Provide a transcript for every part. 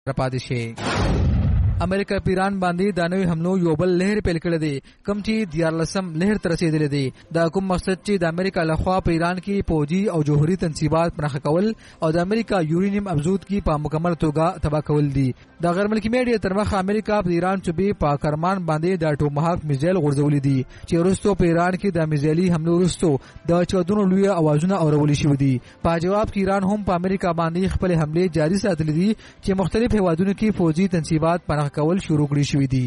پاتې شي. امریکا پیران باندې د نوې حملو یو بل لهر پیل کړی دی کوم چې 14 لهر تر رسیدلی دی. دا کوم مقصد چې د امریکا لخوا په ایران کې فوجي او جوهري تنصیبات پرخه کول او د امریکا یورینیم ابزود کې په مکمل توګه تباہ کول دي. د غیر ملکی میډیا تر مخه امریکا په ایران صوبې په کرمان باندې د ټومهاک میزایل غورځولې دي چې وروسته په ایران کې د میزایلي حملو وروسته د چودونو لوی اوازونه اورول شوي دي. په جواب کې ایران هم په امریکا باندې خپل حمله جاري ساتلې دي چې مختلف هیوادونو کې فوجي تنصیبات پرخه کول شروع کړی شوی دي.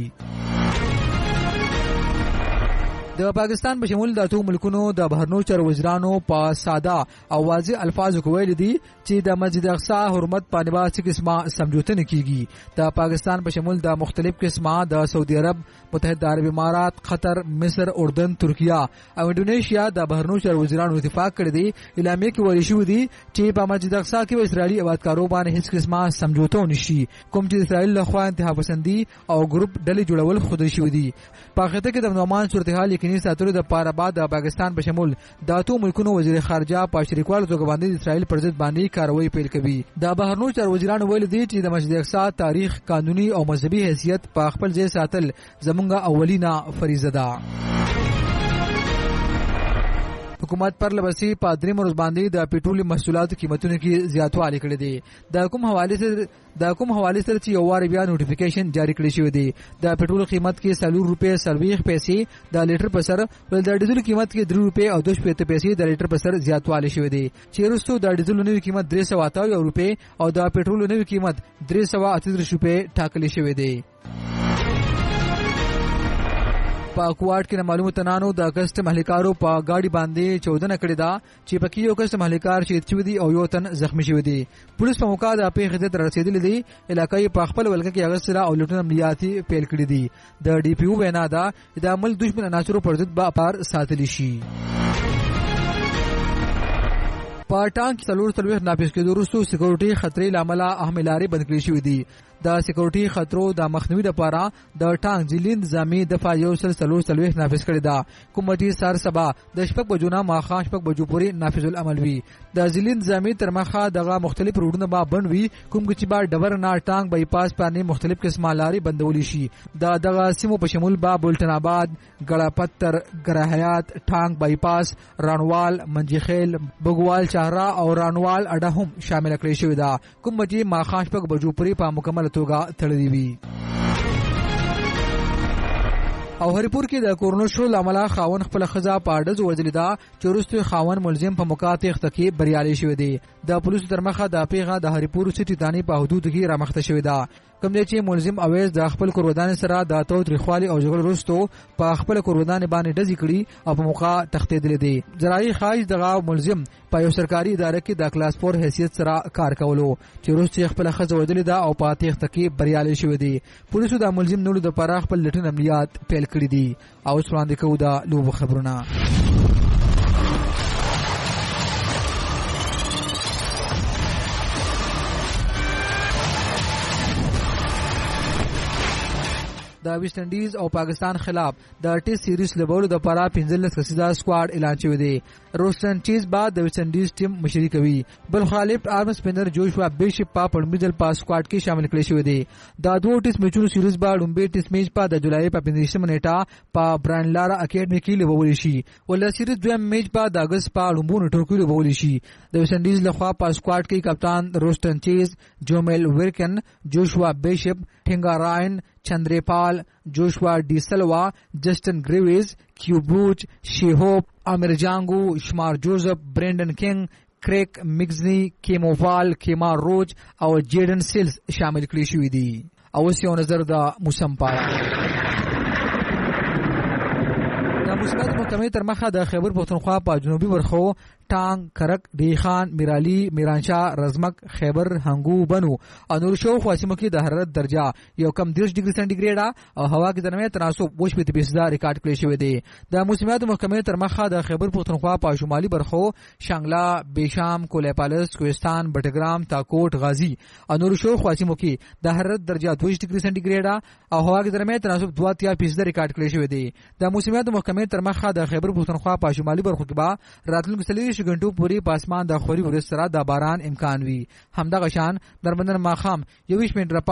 د پاکستان په شمول د ټولو ملکونو د بهرنیو چارو وزیرانو په ساده او واضح الفاظو کې ویل دي چې د مسجد اقصی حرمت په اړه څه قسمه سمجھوته نه کیږي. د پاکستان په شمول د مختلف قسمه د سعودي عرب، متحده عرب امارات، قطر، مصر، اردن، ترکیه او انډونیشیا د بهرنیو چارو وزیرانو اتفاق کړی دی. اعلامیه کې ویل شوی دی چې په مسجد اقصی کې اسرائیلي آبادکارو باندې هیڅ قسمه سمجھوته نشي کوم چې اسرائیل لخوا انتها پسندي او ګروپ ډلې جوړول خود شوی دي. په خطه کې د نومان صورتحال یقیني ساتلو د پاره بعد د پاکستان په شمول د اتو ملکونو وزیر خارجه په شریکوالو توګه باندې اسرائیل پر ضد باندې کاروایی پیل کوي. د بهرنیو چارو وزیرانو ویل دي چې د مسجد اقصی تاریخ، قانوني او مذهبي حیثیت په خپل ځای ساتل زمونږه اولینه فریضه ده. حکومت پر لبسی په دریم ورځ باندې د پټرول محصولاتو قیمتونو کې زیاتوالی کړی دی. د کوم حواله سره چې یو وار بیا نوټیفیکیشن جاری کړی شوی دی. د پټرول قیمت کې 40 روپے 40 پیسې د لیټر پر سر، ول د ډیزل قیمت کې 3 روپے او 2 پیسې د لیټر پر سر زیاتوالی شوی دی. چې وروسته د ډیزل نوې قیمت 328 روپے او د پټرول نوې قیمت 338 روپے ټاکل شوی دی. په کوارټ کې معلومه تنانو د کسټم اهلکارو په گاډي باندې 14 کړی دا چې پکې یو کسټم اهلکار شهید شوی دی او یو تن زخمی شوی دی. پولیس په موقع د پیښې ته رسیدلی دی. علاقې په خپل ولکه کې اغسره او لټون عملیاتي پیل کړی دي. د ډي پی او وینا دا د عمل دشمن عناصرو پر ضد به اپار ساتلی شي. پاټان کې 4 نافذ کېدو وروسته سکیورټي خطرې لامل اهم لارې بند کړې شوې دي. د سکیورټي خطرو د مخنیوي لپاره د ټانک ځلین نظامي دفاع یو سل 4 نافذ کړی دا. کومټي سار سبا د شپږ بجو نه ماخام شپږ بجو پورې نافذ العمل وي. د ځلین نظامي تر مخه دغه مختلف روډونه به بند وي کوم چې با ډبر نه ټانک بای پاس باندې مختلف قسمه لارې بندول شي. دغه سیمو په شمول با بولټن آباد، ګړه پتر، ګرهیات، ټانک بای پاس، رانوال، منجخیل، بګوال چهره او رانوال اډه هم شامل کړی شوی دا. کوم چې ماخام شپږ بجو پورې په مکمل توګه تړلې وي. او هریپور کې د کورونا شو لامل خاون خپل خزا پاډز وځلی دا چې وروسته خاون ملزم په مقاطع تخکې بریالي شوی دی. د پولیسو تر مخه د پیغه د هریپور سټی دانی په حدود کې رامخته شوی دا. کوم چې ملزم اویز د خپل کورونا سره د تاوتریخوالي او جګړې وروسته په خپل کورونا باندې ډزې کړي او په موقع تختیدل دي. ذرایع خاص دغه ملزم په یو سرکاري اداره کې د کلاس 4 حیثیت سره کار کولو چې وروسته خپل خزا وځلی دا او په تخکې بریالي شوی دی. پولیسو د ملزم نولو د پاره خپل لټون عملیات پیل کړی دي. او وړاندې کوو دا لوب خبرونه. د ویسټ انډیز او پاکستان خلاف د ټیسټ سیریز لوبولو د لپاره 15 کسیزه سکواډ اعلان شوی دی. روسټن چیز بعد د ویسټ انډیز ټیم مشري کوي. بل خالف آرم سپینر جوشوا بیشپ په پړمیدل په سکواډ کې شامل کړي شوی دی. د دوه ټیسټ میچونو سیریز بعد لومبي ټیسټ میچ په د جولای په 15 نیټه په برانلارا اکیډمي کې لوبول شي. ول سیریز دویم میچ په د اگست په لومبو نیټو کې لوبول شي. د ویسټ انډیز لخوا په سکواډ کې کپتان روسټن چیز، جومل ورکن، جوشوا بیشپ، ټینګا راین، چندریپال، جوشوا डी سلوا، جسٹن گریویز، کیوبوچ، شیهوپ، امیر جانگو، شمار جوزف، برینڈن کنگ، کریک میگزنی، کیمووال، کیمار روج او جیڈن سیلز شامل کړي شوی دي. او یو نظر د موسم پاره د موسمیات محکمې تر مخه د خیبر پښتونخوا په جنوبي برخو ټانګ، کرک، ډیخان، میرالی، میرانشاه، رزمک، خیبر، هنګو، بنو او نور شو خواسمو کې د حرارت درجه یو کم 30 ډیګري سنټیګریډ او هوا کې د نوې تناسب 28% ریکارډ کړی شوی دی. د موسمیات محکمې تر مخه د خیبر پښتونخوا په شمالي برخو شانګلا، بیشام، کولیپالس، کوهستان، بټګرام، تاکوټ، غازی او نور شو خواسمو کې د حرارت درجه 22 ډیګري سنټیګریډ او هوا کې د نوې تناسب 23% ریکارډ کړی شوی دی. د موسمیات محکمې مې تر مخه د خیبر پښتونخوا په شمالي برخو کې به راتلونکو 40 غنټو پورې په اسمان د خوري ورځ سره د باران امکان وي. همدغه شان درمندن ماخام 21 منټ